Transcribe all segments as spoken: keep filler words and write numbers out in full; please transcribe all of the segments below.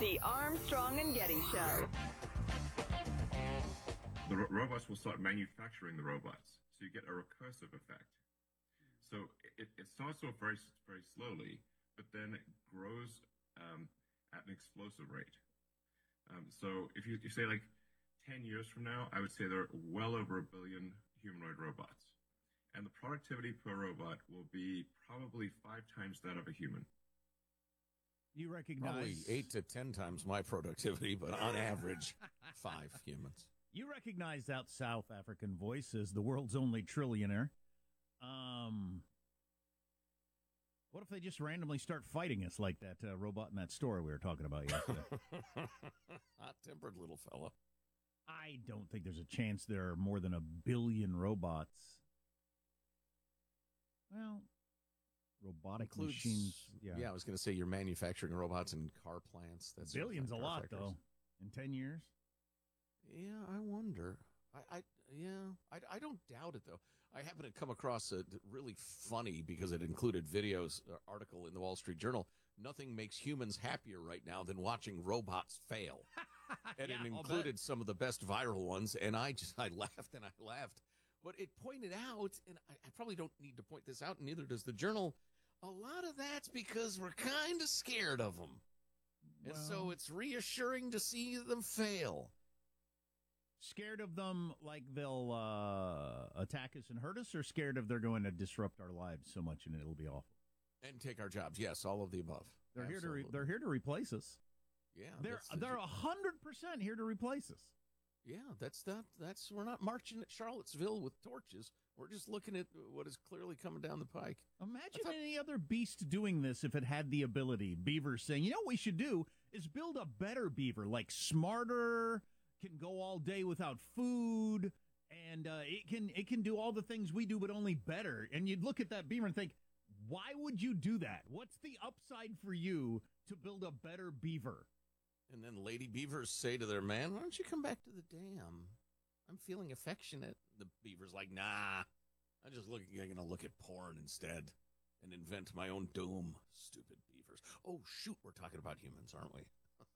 The Armstrong and Getty Show. The ro- robots will start manufacturing the robots, so you get a recursive effect. So it, it starts off very, very slowly, but then it grows um, at an explosive rate. Um, so if you, you say like ten years from now, I would say there are well over a billion humanoid robots. And the productivity per robot will be probably five times that of a human. You recognize... Probably eight to ten times my productivity, but on average, five humans. You recognize that South African voice as the world's only trillionaire. Um, what if they just randomly start fighting us like that uh, robot in that store we were talking about yesterday? Hot-tempered little fella. I don't think there's a chance there are more than a billion robots. Well, robotic Includes, machines. Yeah. yeah, I was going to say you're manufacturing robots in car plants. That's Billions a lot, factors. though, in ten years. Yeah, I wonder. I, I yeah, I, I don't doubt it, though. I happen to come across a really funny, because it included videos, uh, article in the Wall Street Journal. Nothing makes humans happier right now than watching robots fail. And Yeah, it I'll included bet. some of the best viral ones, and I just, I laughed and I laughed. But it pointed out, and I, I probably don't need to point this out, and neither does the Journal, a lot of that's because we're kind of scared of them. And Well- so it's reassuring to see them fail. Scared of them like they'll uh, attack us and hurt us, or scared of they're going to disrupt our lives so much and it'll be awful? And take our jobs. Yes, all of the above. They're here to re- Absolutely. they're here to replace us. Yeah, They're that's the- they're a hundred percent here to replace us. Yeah, that's that. That's we're not marching at Charlottesville with torches. We're just looking at what is clearly coming down the pike. Imagine any other beast doing this if it had the ability. Beaver saying, "You know what we should do is build a better beaver, like smarter, can go all day without food, and uh, it can it can do all the things we do, but only better." And you'd look at that beaver and think, "Why would you do that? What's the upside for you to build a better beaver?" And then lady beavers say to their man, "Why don't you come back to the dam? I'm feeling affectionate." The beaver's like, "Nah, I'm just looking. I'm gonna look at porn instead and invent my own doom." Stupid beavers. Oh shoot, we're talking about humans, aren't we?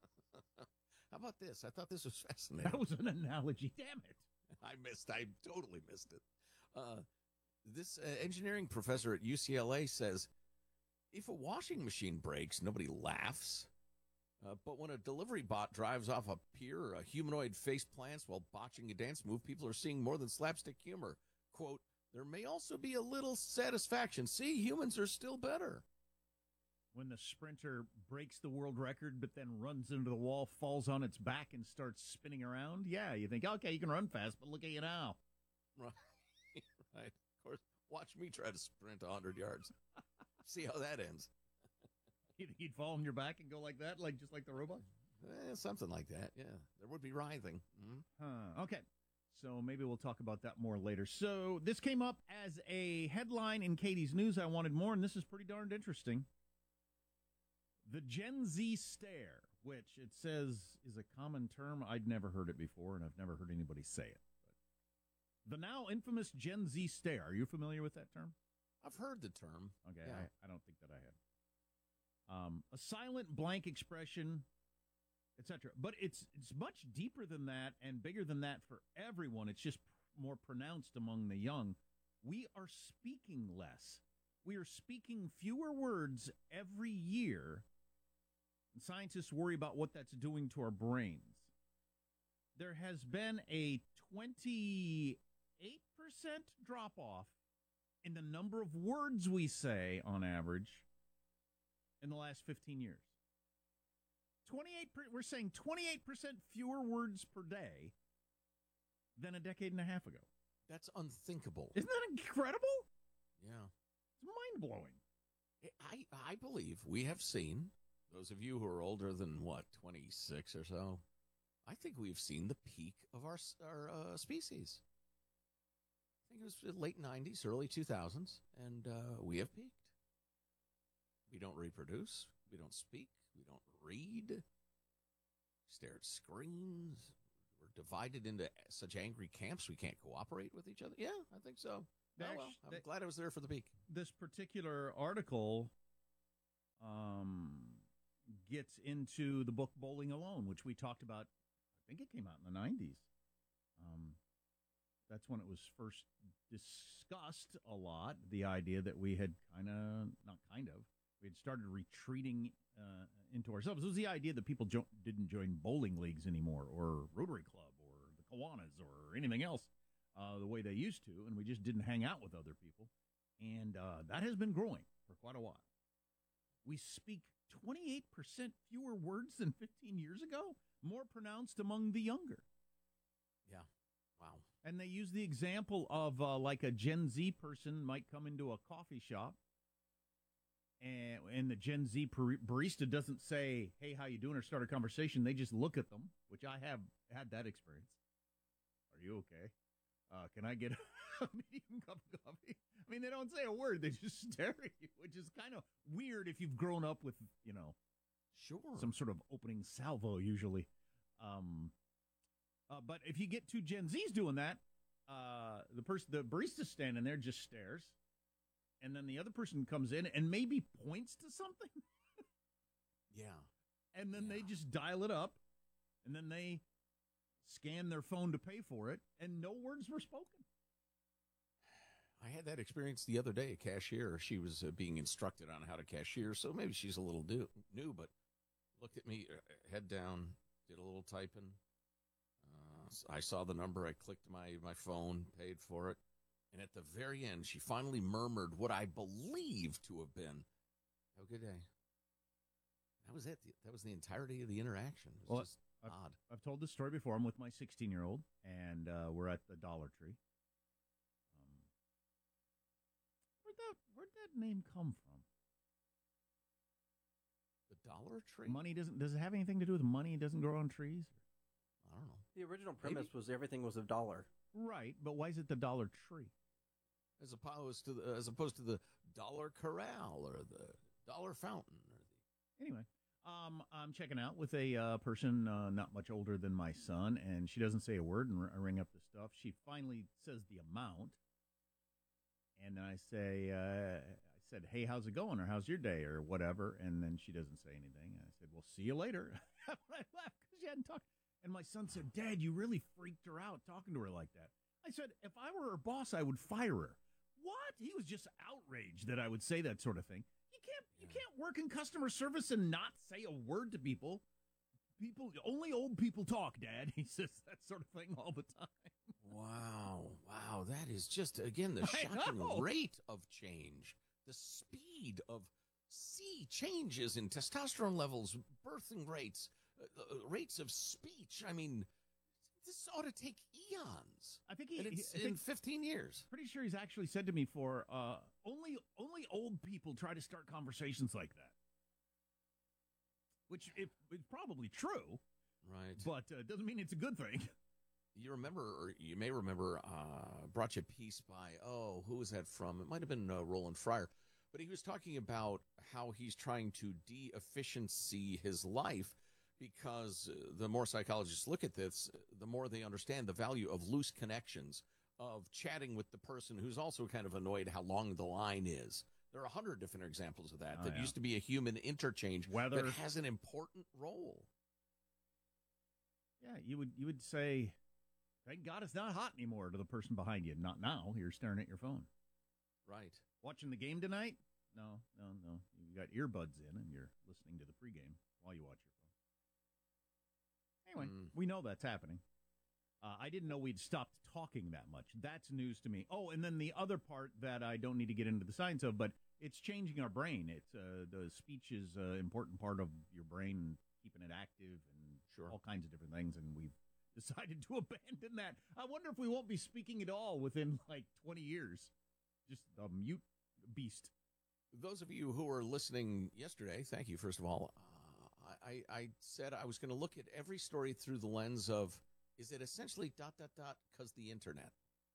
How about this? I thought this was fascinating. That was an analogy. Damn it. I missed. I totally missed it. Uh, this uh, engineering professor at U C L A says, if a washing machine breaks, nobody laughs. Uh, but when a delivery bot drives off a pier or a humanoid face plants while botching a dance move, people are seeing more than slapstick humor. Quote, there may also be a little satisfaction. See, humans are still better. When the sprinter breaks the world record, but then runs into the wall, falls on its back, and starts spinning around, yeah, you think, okay, you can run fast, but look at you now. Right. Right. Of course, watch me try to sprint one hundred yards. See how that ends. You think he'd fall on your back and go like that, like just like the robot? Eh, something like that, yeah. There would be writhing. Mm-hmm. Huh. Okay. So maybe we'll talk about that more later. So this came up as a headline in Katie's News. I wanted more, and this is pretty darned interesting. The Gen Z stare, which it says is a common term. I'd never heard it before, and I've never heard anybody say it. But the now infamous Gen Z stare. Are you familiar with that term? I've heard the term. Okay, Yeah. I, I don't think that I had. Um, a silent blank expression, et cetera. But it's it's much deeper than that and bigger than that for everyone. It's just pr- more pronounced among the young. We are speaking less. We are speaking fewer words every year. And scientists worry about what that's doing to our brains. There has been a twenty-eight percent drop-off in the number of words we say on average in the last fifteen years. twenty-eight per, we're saying twenty-eight percent fewer words per day than a decade and a half ago. That's unthinkable. Isn't that incredible? Yeah. It's mind-blowing. I, I believe we have seen, those of you who are older than, what, twenty-six or so, I think we've seen the peak of our, our uh, species. I think it was the late nineties, early two thousands, and uh, we have peaked. We don't reproduce. We don't speak. We don't read. We stare at screens. We're divided into such angry camps we can't cooperate with each other. Yeah, I think so. Oh, well, I'm glad I was there for the peak. This particular article um, gets into the book Bowling Alone, which we talked about. I think it came out in the nineties. Um, that's when it was first discussed a lot, the idea that we had kind of, not kind of, we had started retreating uh, into ourselves. It was the idea that people jo- didn't join bowling leagues anymore, or Rotary Club, or the Kiwanis, or anything else uh, the way they used to, and we just didn't hang out with other people. And uh, that has been growing for quite a while. We speak twenty-eight percent fewer words than fifteen years ago, more pronounced among the younger. Yeah. Wow. And they use the example of uh, like a Gen Z person might come into a coffee shop, and, and the Gen Z bar- barista doesn't say, hey, how you doing, or start a conversation. They just look at them, which I have had that experience. Are you okay? Uh, can I get a medium cup of coffee? I mean, they don't say a word. They just stare at you, which is kind of weird if you've grown up with, you know, Sure. some sort of opening salvo usually. Um, uh, but if you get two Gen Zs doing that, uh, the person, the barista standing there just stares, and then the other person comes in and maybe points to something, Yeah. and then Yeah. they just dial it up, and then they scan their phone to pay for it, and no words were spoken. I had that experience the other day. A cashier, she was uh, being instructed on how to cashier, so maybe she's a little new, new but looked at me, uh, head down, did a little typing. Uh, s- I saw the number. I clicked my, my phone, paid for it. And at the very end, she finally murmured what I believe to have been, have a good day. That was it. That was the entirety of the interaction. It was Well, just I've, odd. I've told this story before. I'm with my sixteen-year-old, and uh, we're at the Dollar Tree. Um, where'd that Where'd that name come from? The Dollar Tree? Money doesn't. Does it have anything to do with money? It doesn't grow on trees. I don't know. The original Maybe. premise was everything was a dollar. Right, but why is it the Dollar Tree? As opposed to the, as opposed to the Dollar Corral or the Dollar Fountain or the Anyway, um, I'm checking out with a uh, person uh, not much older than my son, and she doesn't say a word, and I ring up the stuff. She finally says the amount, and then I say, uh, I said, hey, how's it going, or how's your day, or whatever, and then she doesn't say anything. I said, well, see you later. I laughed because she hadn't talked. And my son said, Dad, you really freaked her out talking to her like that. I said, if I were her boss, I would fire her. What? He was just outraged that I would say that sort of thing. You can't you can't work in customer service and not say a word to people. People only old people talk, Dad. He says that sort of thing all the time. Wow, wow, that is just, again, the I shocking know. rate of change, the speed of sea changes in testosterone levels, birthing rates, uh, uh, rates of speech. I mean, this ought to take eons. I think he, And he it's I in think, fifteen years. pretty sure he's actually said to me for uh, only only old people try to start conversations like that. Which is probably true, Right. but uh, doesn't mean it's a good thing. You remember, or you may remember, uh, brought you a piece by, oh, who was that from? It might have been uh, Roland Fryer. But he was talking about how he's trying to de-efficiency his life because uh, the more psychologists look at this, the more they understand the value of loose connections, of chatting with the person who's also kind of annoyed how long the line is. There are a hundred different examples of that Oh, that yeah. used to be a human interchange Weather. that has an important role. Yeah, you would you would say, thank God it's not hot anymore to the person behind you. Not now. You're staring at your phone. Right. Watching the game tonight? No, no, no. You got earbuds in and you're listening to the pregame while you watch your phone. Anyway, Mm. we know that's happening. Uh, I didn't know we'd stopped talking that much. That's news to me. Oh, and then the other part that I don't need to get into the science of, but it's changing our brain. It's uh, the speech is an important part of your brain, keeping it active and Sure. all kinds of different things, and we've decided to abandon that. I wonder if we won't be speaking at all within like twenty years. Just a mute beast. Those of you who were listening yesterday, thank you, first of all. Uh, I, I said I was going to look at every story through the lens of, is it essentially dot, dot, dot, because the internet?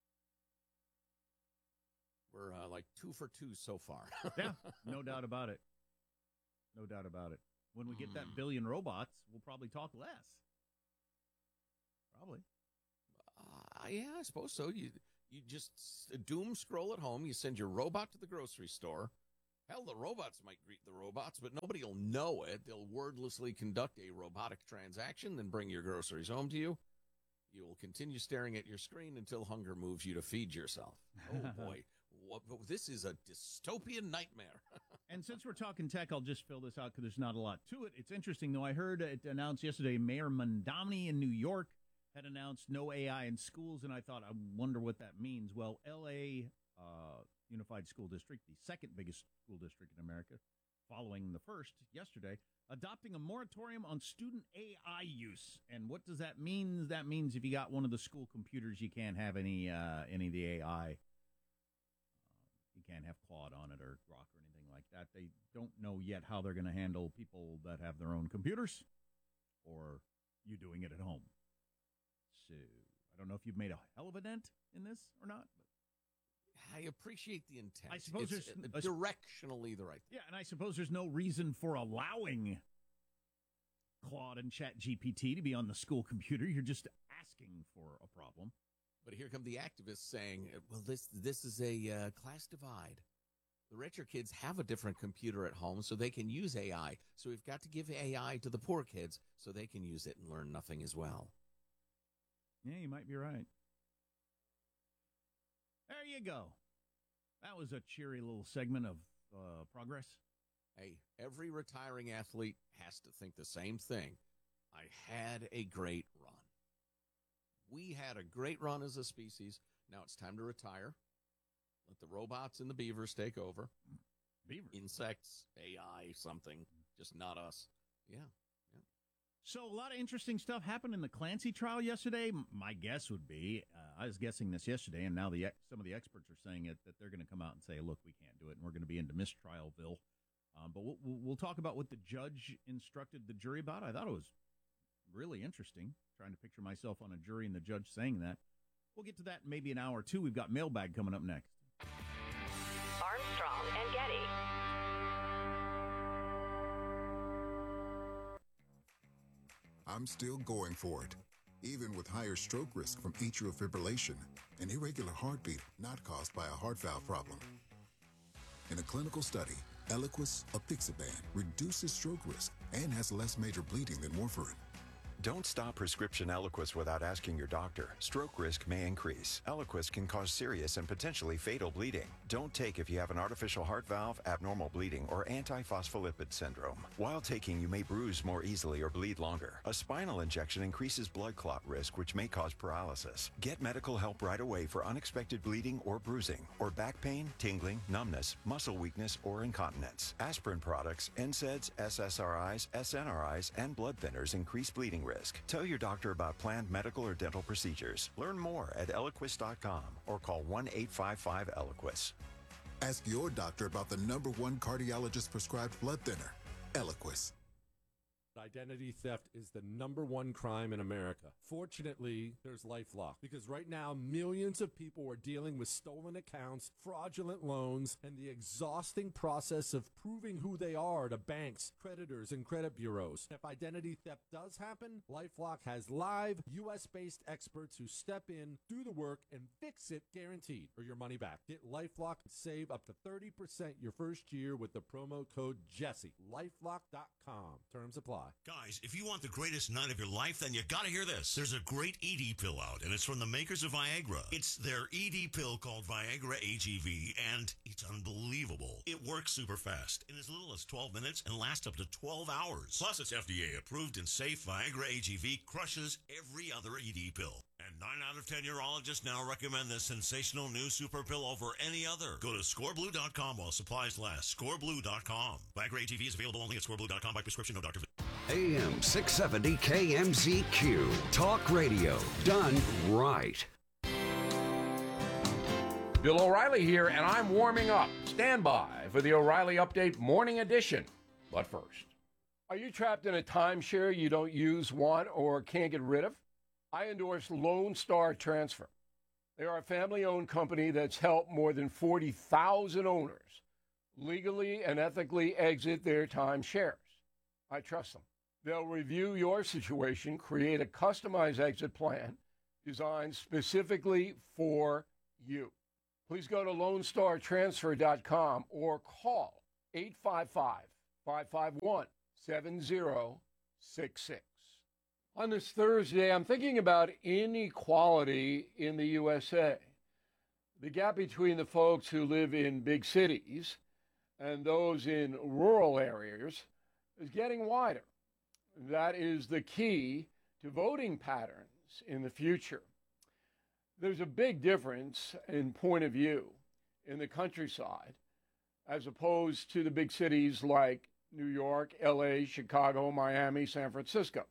We're uh, like two for two so far. Yeah, no doubt about it. No doubt about it. When we get that Mm. billion robots, we'll probably talk less. Probably. Uh, yeah, I suppose so. You you just s- doom scroll at home. You send your robot to the grocery store, Hell, the robots might greet the robots, but nobody will know it. They'll wordlessly conduct a robotic transaction, then bring your groceries home to you. You will continue staring at your screen until hunger moves you to feed yourself. Oh, boy. What, this is a dystopian nightmare. And since we're talking tech, I'll just fill this out because there's not a lot to it. It's interesting, though. I heard it announced yesterday, Mayor Mamdani in New York had announced no A I in schools, and I thought, I wonder what that means. Well, L A uh, Unified School District, the second biggest school district in America, following the first yesterday, adopting a moratorium on student A I use. And what does that mean? That means if you got one of the school computers, you can't have any uh, any of the A I. You can't have Claude on it or Grok or anything like that. They don't know yet how they're going to handle people that have their own computers or you doing it at home. So I don't know if you've made a hell of a dent in this or not. But I appreciate the intent. I suppose it's there's uh, directionally the right thing. Yeah, and I suppose there's no reason for allowing Claude and ChatGPT to be on the school computer. You're just asking for a problem. But here come the activists saying, well, this this is a uh, class divide. The richer kids have a different computer at home, so they can use A I. So we've got to give A I to the poor kids so they can use it and learn nothing as well. Yeah, you might be right. There you go. That was a cheery little segment of uh, progress. Hey, every retiring athlete has to think the same thing. I had a great run. We had a great run as a species. Now it's time to retire. Let the robots and the beavers take over. Beavers? Insects, A I, something. Just not us. Yeah. yeah. So a lot of interesting stuff happened in the Clancy trial yesterday. My guess would be, uh, I was guessing this yesterday, and now the some of the experts are saying it, that they're going to come out and say, look, we can't do it, and we're going to be into mistrialville. Um, but we'll, we'll talk about what the judge instructed the jury about. I thought it was really interesting, trying to picture myself on a jury and the judge saying that. We'll get to that in maybe an hour or two. We've got mailbag coming up next. Armstrong and Getty. I'm still going for it, even with higher stroke risk from atrial fibrillation, an irregular heartbeat not caused by a heart valve problem. In a clinical study, Eliquis apixaban reduces stroke risk and has less major bleeding than warfarin. Don't stop prescription Eliquis without asking your doctor. Stroke risk may increase. Eliquis can cause serious and potentially fatal bleeding. Don't take if you have an artificial heart valve, abnormal bleeding, or antiphospholipid syndrome. While taking, you may bruise more easily or bleed longer. A spinal injection increases blood clot risk, which may cause paralysis. Get medical help right away for unexpected bleeding or bruising, or back pain, tingling, numbness, muscle weakness, or incontinence. Aspirin products, N SAIDs, S S R Is, S N R Is, and blood thinners increase bleeding risk. Tell your doctor about planned medical or dental procedures. Learn more at Eliquis dot com or call one eight five five Eliquis. Ask your doctor about the number one cardiologist prescribed blood thinner, Eliquis. Identity theft is the number one crime in America. Fortunately, there's LifeLock, because right now millions of people are dealing with stolen accounts, fraudulent loans, and the exhausting process of proving who they are to banks, creditors, and credit bureaus. If identity theft does happen, LifeLock has live U S-based experts who step in, do the work, and fix it guaranteed, or your money back. Get LifeLock and save up to thirty percent your first year with the promo code Jesse. LifeLock dot com. Terms apply. Guys, if you want the greatest night of your life, then you gotta hear this. There's a great E D pill out, and it's from the makers of Viagra. It's their E D pill called Viagra A G V, and it's unbelievable. It works super fast, in as little as twelve minutes, and lasts up to twelve hours. Plus, it's F D A approved and safe. Viagra A G V crushes every other E D pill. And nine out of ten urologists now recommend this sensational new super pill over any other. Go to score blue dot com while supplies last. score blue dot com. Viagra A G V is available only at score blue dot com by prescription, no doctor. A M six seventy K M Z Q. Talk radio done right. Bill O'Reilly here, and I'm warming up. Stand by for the O'Reilly Update Morning Edition. But first, are you trapped in a timeshare you don't use, want, or can't get rid of? I endorse Lone Star Transfer. They are a family-owned company that's helped more than forty thousand owners legally and ethically exit their timeshares. I trust them. They'll review your situation, create a customized exit plan designed specifically for you. Please go to lone star transfer dot com or call eight five five, five five one, seven zero six six. On this Thursday, I'm thinking about inequality in the U S A. The gap between the folks who live in big cities and those in rural areas is getting wider. That is the key to voting patterns in the future. There's a big difference in point of view in the countryside as opposed to the big cities like New York, L A, Chicago, Miami, San Francisco.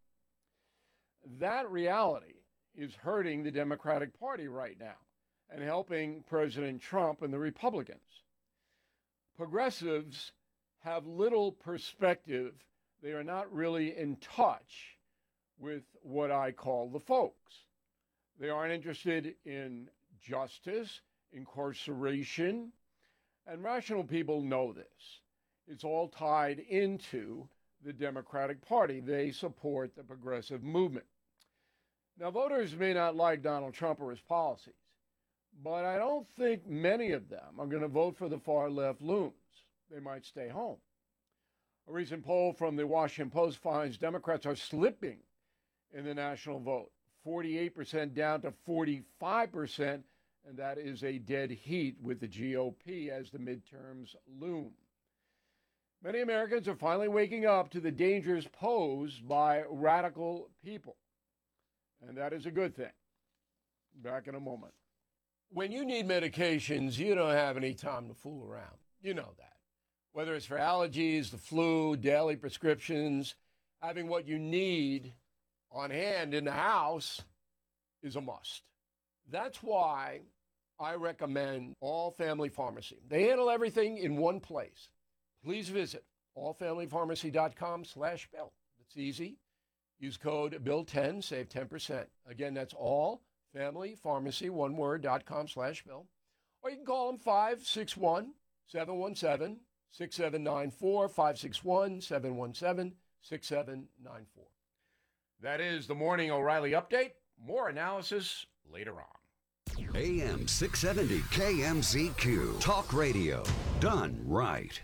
That reality is hurting the Democratic Party right now and helping President Trump and the Republicans. Progressives have little perspective. They are not really in touch with what I call the folks. They aren't interested in justice, incarceration, and rational people know this. It's all tied into the Democratic Party. They support the progressive movement. Now, voters may not like Donald Trump or his policies, but I don't think many of them are going to vote for the far-left loons. They might stay home. A recent poll from the Washington Post finds Democrats are slipping in the national vote, forty-eight percent down to forty-five percent, and that is a dead heat with the G O P as the midterms loom. Many Americans are finally waking up to the dangers posed by radical people, and that is a good thing. Back in a moment. When you need medications, you don't have any time to fool around. You know that. Whether it's for allergies, the flu, daily prescriptions, having what you need on hand in the house is a must. That's why I recommend All Family Pharmacy. They handle everything in one place. Please visit allfamilypharmacy.com slash bill. It's easy. Use code bill ten, save ten percent. Again, that's allfamilypharmacy, one word, dot com slash bill. Or you can call them five six one, seven one seven, six seven nine four, five six one, seven one seven, six seven nine four. That is the Morning O'Reilly Update. More analysis later on. A M six seventy K M Z Q. Talk radio. Done right.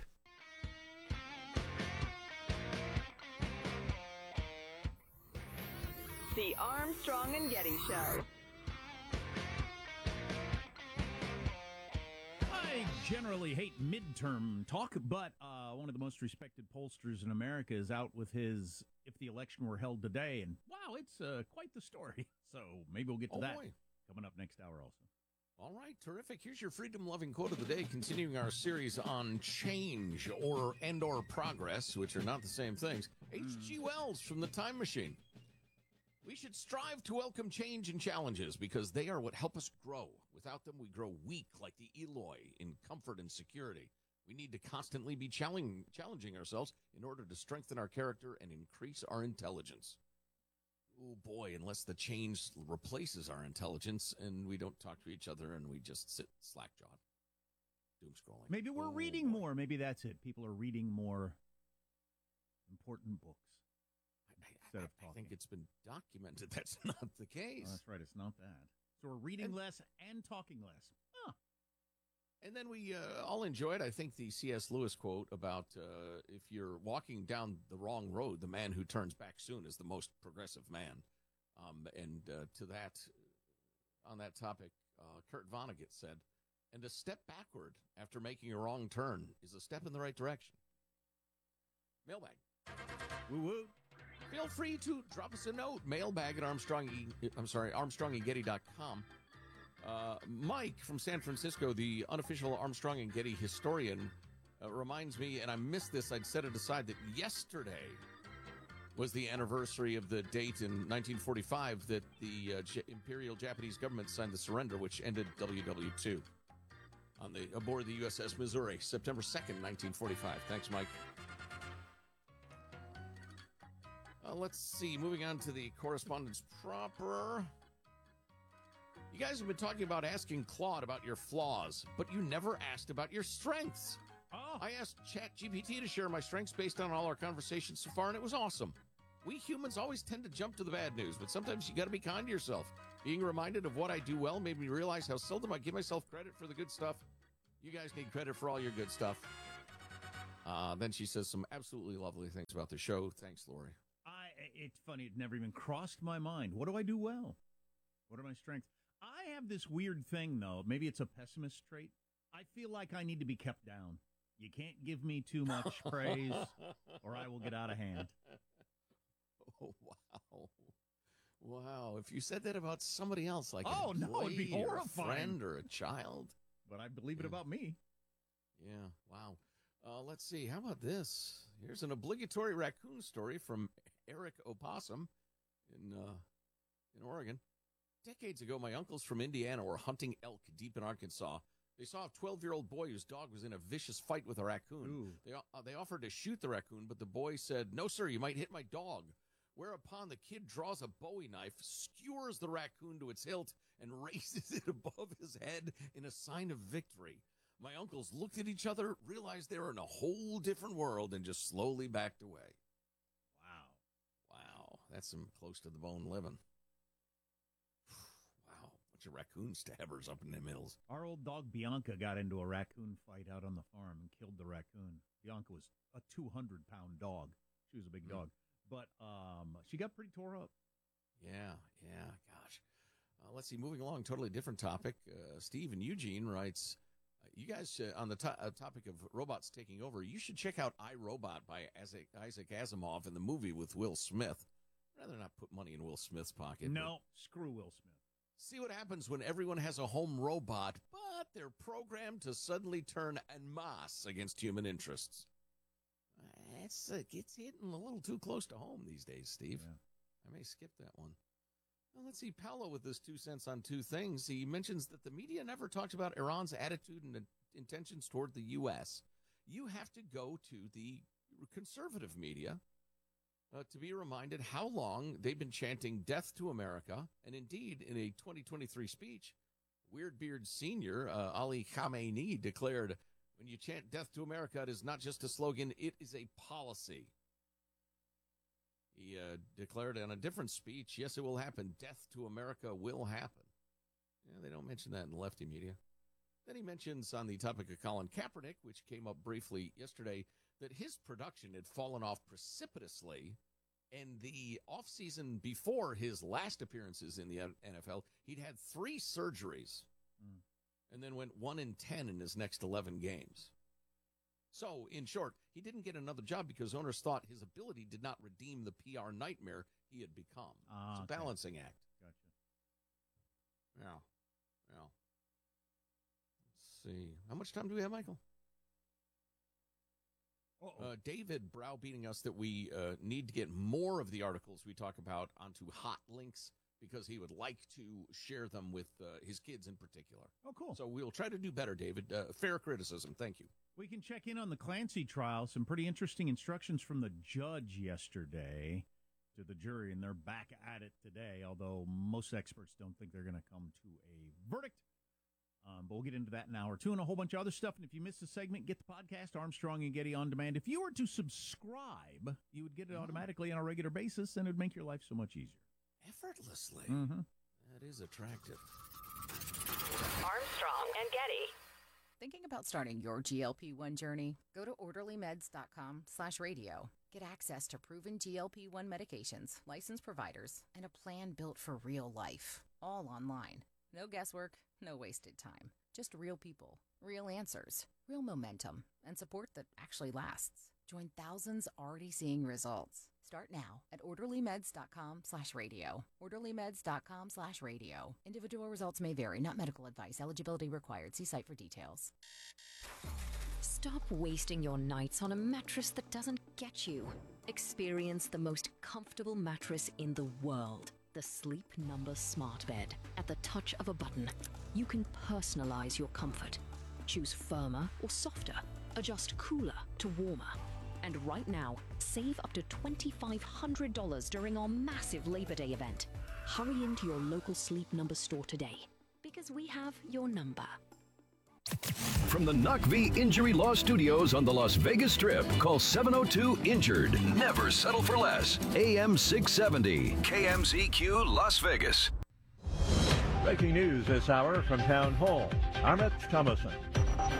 The Armstrong and Getty Show. I generally hate midterm talk, but uh, one of the most respected pollsters in America is out with his "If the Election Were Held Today," and wow, it's uh, quite the story. So maybe we'll get to Oh, that boy. coming up next hour also. All right, terrific. Here's your freedom-loving quote of the day, continuing our series on change or and or progress, which are not the same things. H G. Wells from The Time Machine. We should strive to welcome change and challenges because they are what help us grow. Without them, we grow weak like the Eloi in comfort and security. We need to constantly be challenging, challenging ourselves in order to strengthen our character and increase our intelligence. Oh, boy, unless the change replaces our intelligence and we don't talk to each other and we just sit slack-jawed, doom scrolling. Maybe we're Oh, reading boy. more. Maybe that's it. People are reading more important books instead of I talking. think it's been documented that's not the case. Oh, that's right. It's not that. So we're reading And- less and talking less. Huh. And then we uh, all enjoyed, I think, the C S. Lewis quote about uh, if you're walking down the wrong road, the man who turns back soon is the most progressive man. Um, and uh, to that, on that topic, uh, Kurt Vonnegut said, and a step backward after making a wrong turn is a step in the right direction. Mailbag. Woo woo. Feel free to drop us a note. Mailbag at Armstrong. E- I'm sorry, Armstrong and Getty dot com. Uh, Mike from San Francisco, the unofficial Armstrong and Getty historian, uh, reminds me, and I missed this, I'd set it aside, that yesterday was the anniversary of the date in nineteen forty-five that the uh, J- Imperial Japanese government signed the surrender, which ended W W two on the aboard the U S S Missouri, September second, nineteen forty-five. Thanks, Mike. Uh, let's see. Moving on to the correspondence proper. You guys have been talking about asking Claude about your flaws, but you never asked about your strengths. Oh. I asked ChatGPT to share my strengths based on all our conversations so far, and it was awesome. We humans always tend to jump to the bad news, but sometimes you got to be kind to yourself. Being reminded of what I do well made me realize how seldom I give myself credit for the good stuff. You guys need credit for all your good stuff. Uh, then she says some absolutely lovely things about the show. Thanks, Lori. I. It's funny. It never even crossed my mind. What do I do well? What are my strengths? I have this weird thing, though. Maybe it's a pessimist trait. I feel like I need to be kept down. You can't give me too much praise, or I will get out of hand. Oh, wow. Wow. If you said that about somebody else, like oh, an no, it'd be employee or horrifying. a friend or a child. But I believe it Yeah. about me. Yeah, wow. Uh, let's see. How about this? Here's an obligatory raccoon story from Eric Opossum in uh, in Oregon. Decades ago, my uncles from Indiana were hunting elk deep in Arkansas. They saw a twelve-year-old boy whose dog was in a vicious fight with a raccoon. Ooh. They uh, they offered to shoot the raccoon, but the boy said, "No, sir, you might hit my dog." Whereupon the kid draws a Bowie knife, skewers the raccoon to its hilt, and raises it above his head in a sign of victory. My uncles looked at each other, realized they were in a whole different world, and just slowly backed away. Wow. Wow, that's some close-to-the-bone living. Wow, bunch of raccoon stabbers up in the hills. Our old dog Bianca got into a raccoon fight out on the farm and killed the raccoon. Bianca was a two hundred pound dog. She was a big Mm. dog. But um, she got pretty tore up. Yeah, yeah, gosh. Uh, let's see, moving along, totally different topic. Uh, Steve in Eugene writes, uh, you guys, uh, on the to- uh, topic of robots taking over, you should check out I, Robot by Isaac, Isaac Asimov in the movie with Will Smith. I'd rather not put money in Will Smith's pocket. No, screw Will Smith. See what happens when everyone has a home robot, but they're programmed to suddenly turn en masse against human interests. It's, uh, it's hitting a little too close to home these days, Steve. Yeah. I may skip that one. Well, let's see, Paolo with his two cents on two things. He mentions that the media never talks about Iran's attitude and intentions toward the U S. You have to go to the conservative media uh, to be reminded how long they've been chanting death to America. And indeed, in a twenty twenty-three speech, Weirdbeard Senior uh, Ali Khamenei declared, when you chant death to America, it is not just a slogan, it is a policy. He uh, declared on a different speech, yes, it will happen. Death to America will happen. Yeah, they don't mention that in the lefty media. Then he mentions on the topic of Colin Kaepernick, which came up briefly yesterday, that his production had fallen off precipitously. And the offseason before his last appearances in the N F L, he'd had three surgeries. Mm. And then went one in ten in his next eleven games. So, in short, he didn't get another job because owners thought his ability did not redeem the P R nightmare he had become. Ah, it's a okay. balancing act. Gotcha. Yeah. Yeah. Let's see. How much time do we have, Michael? Uh, David browbeating us that we uh, need to get more of the articles we talk about onto hot links because he would like to share them with uh, his kids in particular. Oh, cool. So we'll try to do better, David. Uh, fair criticism. Thank you. We can check in on the Clancy trial. Some pretty interesting instructions from the judge yesterday to the jury, and they're back at it today, although most experts don't think they're going to come to a verdict. Um, but we'll get into that in an hour or two and a whole bunch of other stuff. And if you missed the segment, get the podcast, Armstrong and Getty On Demand. If you were to subscribe, you would get it automatically on a regular basis, and it would make your life so much easier. Effortlessly. Mm-hmm. That is attractive. Armstrong and Getty. Thinking about starting your G L P one journey? Go to orderlymeds.com slash radio. Get access to proven G L P one medications, licensed providers, and a plan built for real life. All online. No guesswork, no wasted time. Just real people, real answers, real momentum, and support that actually lasts. Join thousands already seeing results. Start now at orderlymeds.com slash radio. orderlymeds.com slash radio. Individual results may vary, not medical advice. Eligibility required. See site for details. Stop wasting your nights on a mattress that doesn't get you. Experience the most comfortable mattress in the world. The Sleep Number Smart Bed. At the touch of a button, you can personalize your comfort. Choose firmer or softer. Adjust cooler to warmer. And right now, save up to twenty-five hundred dollars during our massive Labor Day event. Hurry into your local Sleep Number store today, because we have your number. From the N U C V Injury Law Studios on the Las Vegas Strip, call seven oh two injured. Never settle for less. A M six seventy, K M Z Q Las Vegas. Breaking news this hour from Town Hall. Amit Thomason.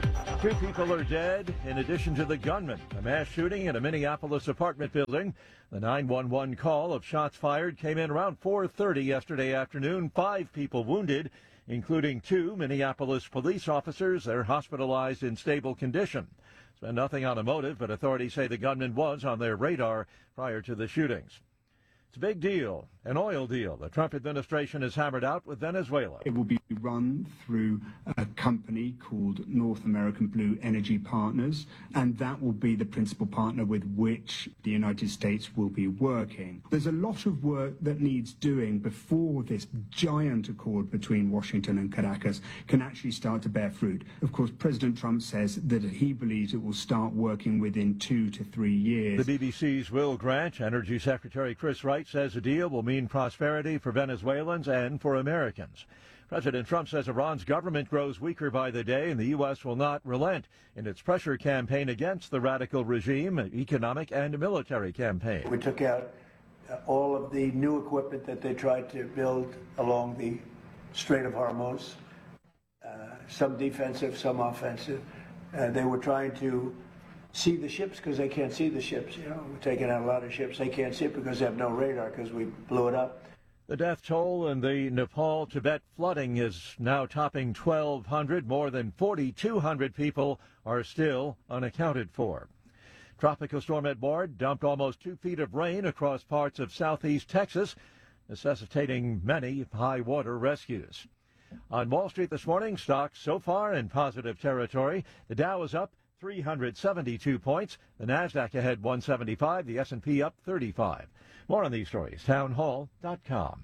Two people are dead, in addition to the gunman. A mass shooting in a Minneapolis apartment building. The nine one one call of shots fired came in around four thirty yesterday afternoon. Five people wounded, including two Minneapolis police officers. They're hospitalized in stable condition. There's been nothing on a motive, but authorities say the gunman was on their radar prior to the shootings. It's a big deal, an oil deal the Trump administration has hammered out with Venezuela. It will be run through a company called North American Blue Energy Partners, and that will be the principal partner with which the United States will be working. There's a lot of work that needs doing before this giant accord between Washington and Caracas can actually start to bear fruit. Of course, President Trump says that he believes it will start working within two to three years. The B B C's Will Grant, Energy Secretary Chris Wright, says the deal will mean prosperity for Venezuelans and for Americans. President Trump says Iran's government grows weaker by the day, and the U S will not relent in its pressure campaign against the radical regime, economic and military campaign. We took out uh, all of the new equipment that they tried to build along the Strait of Hormuz, uh, some defensive, some offensive. Uh, they were trying to see the ships because they can't see the ships. You know, we're taking out a lot of ships. They can't see it because they have no radar because we blew it up. The death toll in the Nepal-Tibet flooding is now topping twelve hundred. More than forty-two hundred people are still unaccounted for. Tropical storm Edward dumped almost two feet of rain across parts of southeast Texas, necessitating many high water rescues. On Wall Street this morning, stocks so far in positive territory. The Dow is up three hundred seventy-two points. The Nasdaq ahead one seventy-five. The S and P up thirty-five. More on these stories, town hall dot com.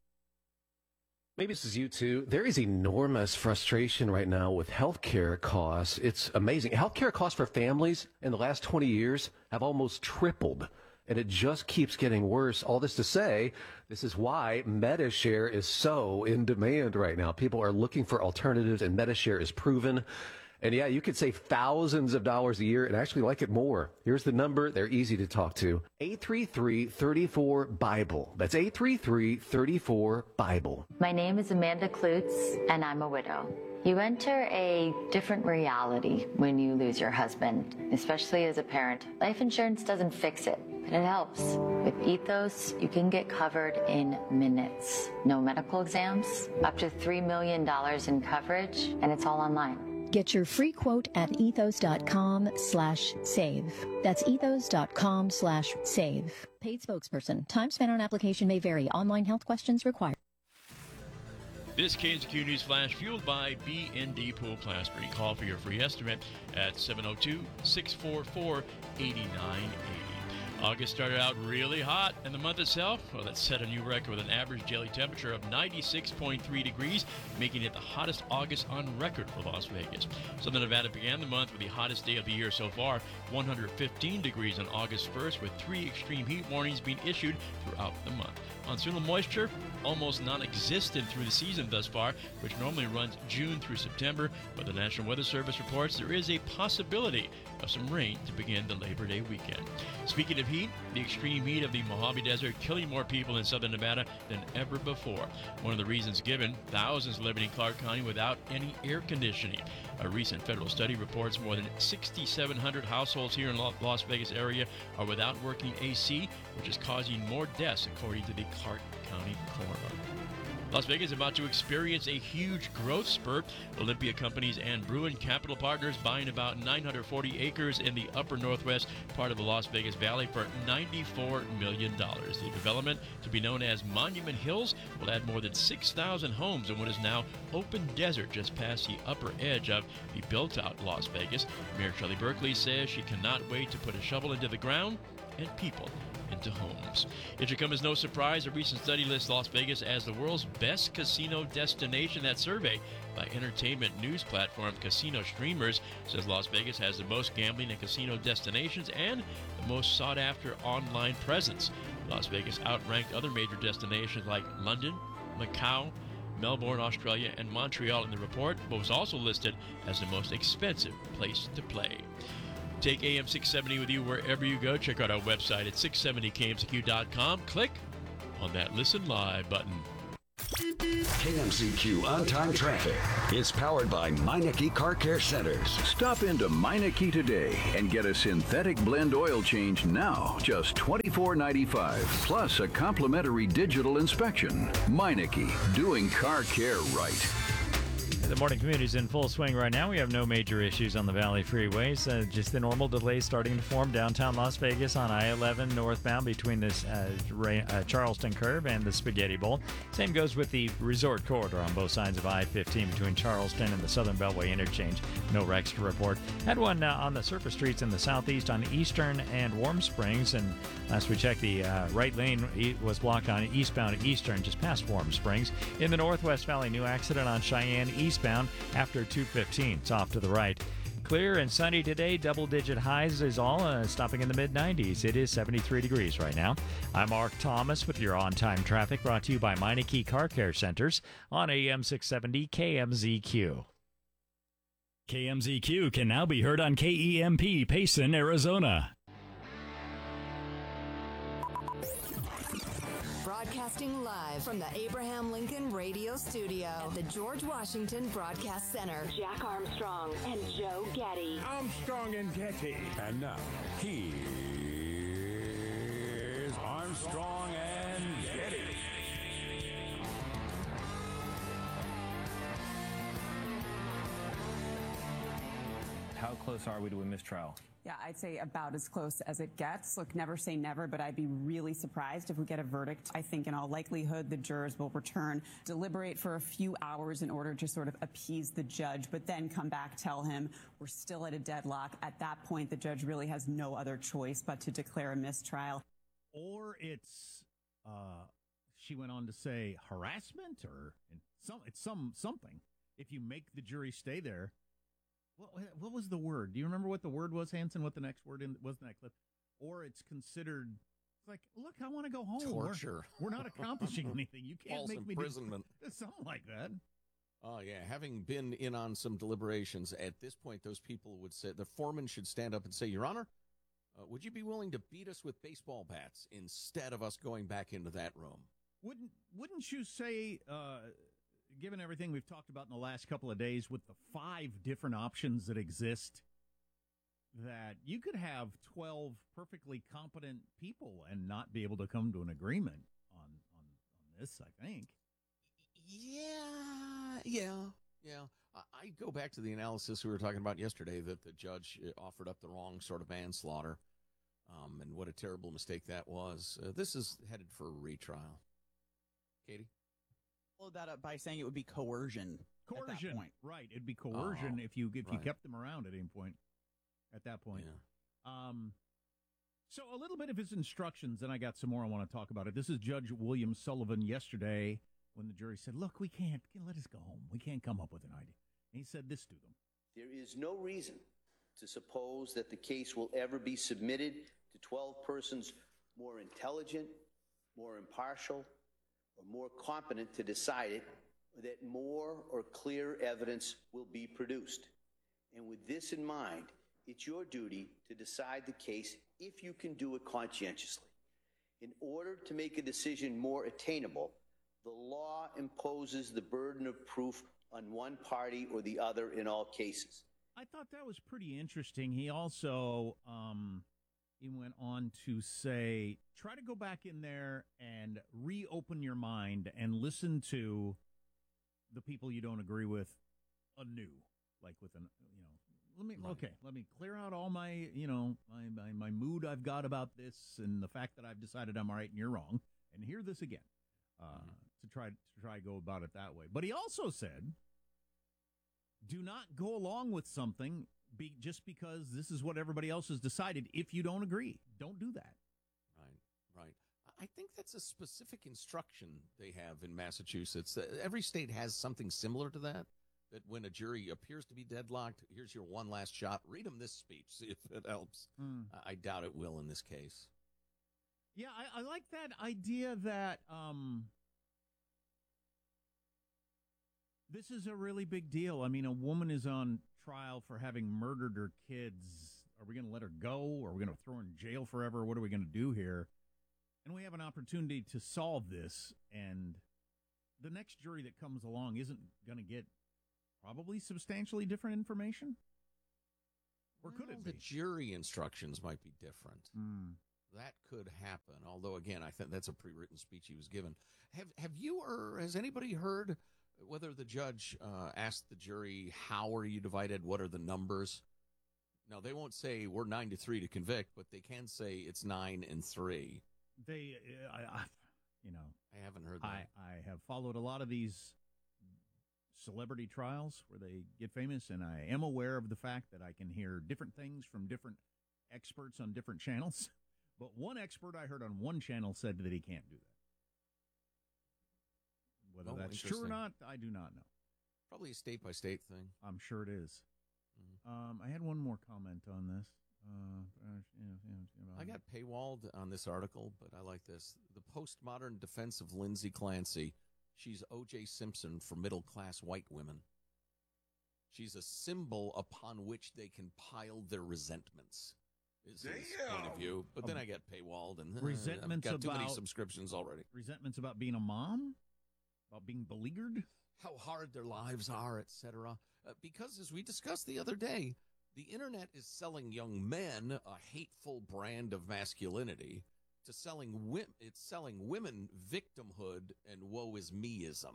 Maybe this is you too. There is enormous frustration right now with healthcare costs. It's amazing. Healthcare costs for families in the last twenty years have almost tripled, and it just keeps getting worse. All this to say, this is why MediShare is so in demand right now. People are looking for alternatives, and MediShare is proven. And yeah, you could save thousands of dollars a year and actually like it more. Here's the number. They're easy to talk to. eight three three, three four, BIBLE. That's eight three three, three four, BIBLE. My name is Amanda Klutz, and I'm a widow. You enter a different reality when you lose your husband, especially as a parent. Life insurance doesn't fix it, but it helps. With Ethos, you can get covered in minutes. No medical exams, up to three million dollars in coverage, and it's all online. Get your free quote at ethos.com slash save. That's ethos.com slash save. Paid spokesperson. Time spent on application may vary. Online health questions required. This K N Z Q News Flash fueled by B and D Pool Plastering. Call for your free estimate at seven oh two, six four four, eight nine eight zero. August started out really hot, and the month itself, well, that set a new record with an average daily temperature of ninety-six point three degrees, making it the hottest August on record for Las Vegas. Southern Nevada began the month with the hottest day of the year so far, one hundred fifteen degrees on August first, with three extreme heat warnings being issued throughout the month. Monsoonal moisture, almost non-existent through the season thus far, which normally runs June through September, but the National Weather Service reports there is a possibility of some rain to begin the Labor Day weekend. Speaking of heat, the extreme heat of the Mojave Desert killing more people in southern Nevada than ever before. One of the reasons given, thousands living in Clark County without any air conditioning. A recent federal study reports more than six thousand seven hundred households here in the Las Vegas area are without working A C, which is causing more deaths, according to the Clark County coroner. Las Vegas is about to experience a huge growth spurt. Olympia Companies and Bruin Capital Partners buying about nine hundred forty acres in the upper northwest part of the Las Vegas Valley for ninety-four million dollars. The development, to be known as Monument Hills, will add more than six thousand homes in what is now open desert just past the upper edge of the built-out Las Vegas. Mayor Shelley Berkeley says she cannot wait to put a shovel into the ground and people into homes. It should come as no surprise, a recent study lists Las Vegas as the world's best casino destination. That survey by entertainment news platform Casino Streamers says Las Vegas has the most gambling and casino destinations and the most sought-after online presence. Las Vegas outranked other major destinations like London, Macau, Melbourne, Australia, and Montreal in the report, but was also listed as the most expensive place to play. Take A M six seventy with you wherever you go. Check out our website at six seventy K M Z Q dot com. Click on that Listen Live button. K M Z Q on-time traffic is powered by Meineke Car Care Centers. Stop into Meineke today and get a synthetic blend oil change now, just twenty-four ninety-five, plus a complimentary digital inspection. Meineke, doing car care right. The morning commute is in full swing right now. We have no major issues on the Valley freeways. Uh, just the normal delays starting to form downtown Las Vegas on I eleven northbound between this uh, Ray, uh, Charleston curve and the Spaghetti Bowl. Same goes with the resort corridor on both sides of I fifteen between Charleston and the Southern Beltway interchange. No wrecks to report. Had one uh, on the surface streets in the southeast on Eastern and Warm Springs. And last we checked, the uh, right lane was blocked on eastbound Eastern just past Warm Springs. In the Northwest Valley, new accident on Cheyenne eastbound after two fifteen. It's off to the right. Clear and sunny today. Double-digit highs is all, uh, stopping in the mid nineties. It is seventy-three degrees right now. I'm Mark Thomas with your on-time traffic, brought to you by Meineke Car Care Centers on A M six seventy K M Z Q. K M Z Q can now be heard on K E M P Payson, Arizona. Broadcasting live from the Abraham Lincoln Radio Studio at the George Washington Broadcast Center. Jack Armstrong and Joe Getty. Armstrong and Getty. And now, here's Armstrong and Getty. How close are we to a mistrial? Yeah, I'd say about as close as it gets. Look, never say never, but I'd be really surprised if we get a verdict. I think in all likelihood, the jurors will return, deliberate for a few hours in order to sort of appease the judge, but then come back, tell him we're still at a deadlock. At that point, the judge really has no other choice but to declare a mistrial. Or it's, uh, she went on to say harassment or some, it's some, something. If you make the jury stay there. What, what was the word? Do you remember what the word was, Hanson? What the next word in, was in that clip? Or it's considered, it's like, look, I want to go home. Torture. We're, we're not accomplishing anything. You can't False make me imprisonment. do something like that. Oh, yeah. Having been in on some deliberations, at this point, those people would say, the foreman should stand up and say, Your Honor, uh, would you be willing to beat us with baseball bats instead of us going back into that room? Wouldn't, wouldn't you say, uh, given everything we've talked about in the last couple of days with the five different options that exist, that you could have twelve perfectly competent people and not be able to come to an agreement on, on, on this, I think. Yeah, yeah, yeah. I, I go back to the analysis we were talking about yesterday that the judge offered up the wrong sort of manslaughter, um, and what a terrible mistake that was. Uh, this is headed for a retrial. Katie? Followed that up by saying it would be coercion. Coercion, at that point. right? It'd be coercion Oh, if you if you right. kept them around at any point. At that point, um, so a little bit of his instructions, and I got some more I want to talk about it. This is Judge William Sullivan yesterday when the jury said, "Look, we can't let us go home. We can't come up with an idea." And he said this to them: There is no reason to suppose that the case will ever be submitted to twelve persons more intelligent, more impartial, or more competent to decide it, or that more or clear evidence will be produced. And with this in mind, it's your duty to decide the case if you can do it conscientiously. In order to make a decision more attainable, the law imposes the burden of proof on one party or the other in all cases. I thought that was pretty interesting. He also um, he went on to say, try to go back in there and reopen your mind and listen to the people you don't agree with anew, like with an, you know, let me, okay, let me clear out all my, you know, my, my, my mood I've got about this and the fact that I've decided I'm right and you're wrong, and hear this again, uh, mm-hmm. to try to try to go about it that way. But he also said, do not go along with something be, just because this is what everybody else has decided. If you don't agree, don't do that. Right, right. I think that's a specific instruction they have in Massachusetts. Uh, every state has something similar to that, that when a jury appears to be deadlocked, here's your one last shot. Read them this speech, see if it helps. Mm. I, I doubt it will in this case. Yeah, I, I like that idea that um, this is a really big deal. I mean, a woman is on trial for having murdered her kids. Are we going to let her go? Are we going to throw her in jail forever? What are we going to do here? And we have an opportunity to solve this and the next jury that comes along isn't going to get probably substantially different information? Or could Well, it the be? jury instructions might be different. Hmm. That could happen. Although, again, I think that's a pre-written speech he was given. Have Have you or has anybody heard whether the judge uh, asked the jury, how are you divided? What are the numbers? Now, they won't say we're nine to three to convict, but they can say it's nine and three. They, uh, I, I, you know, I haven't heard that. I, I have followed a lot of these celebrity trials where they get famous, and I am aware of the fact that I can hear different things from different experts on different channels. But one expert I heard on one channel said that he can't do that. Whether Oh, that's true or interesting. not, I do not know. Probably a state-by-state thing. I'm sure it is. Um, I had one more comment on this. Uh, you know, you know, I got paywalled on this article, but I like this. The postmodern defense of Lindsay Clancy. She's O J Simpson for middle-class white women. She's a symbol upon which they can pile their resentments, is his point of view. But then I get paywalled, and uh, Resentments I've got too many about- subscriptions already. resentments about being a mom, about being beleaguered. How hard their lives are, et cetera. Uh, because, as we discussed the other day, the internet is selling young men a hateful brand of masculinity to selling wi- it's selling women victimhood and woe is meism.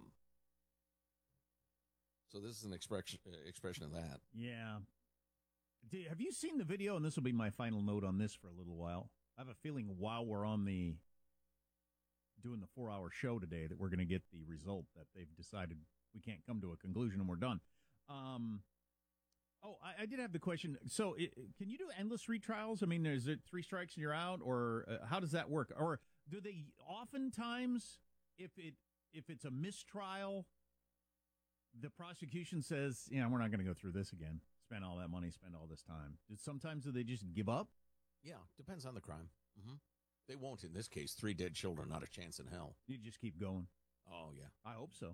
So this is an expression uh, expression of that. Yeah. Do, have you seen the video? And this will be my final note on this for a little while. I have a feeling while we're on the doing the four-hour show today that we're going to get the result that they've decided we can't come to a conclusion and we're done. Um, oh, I, I did have the question. So it, can you do endless retrials? I mean, is it three strikes and you're out, or uh, how does that work? Or do they oftentimes, if it if it's a mistrial, the prosecution says, yeah, we're not going to go through this again. Spend all that money, spend all this time. Did sometimes do they just give up? Yeah, depends on the crime. Mm-hmm. They won't in this case. Three dead children, not a chance in hell. You just keep going. Oh, yeah. I hope so.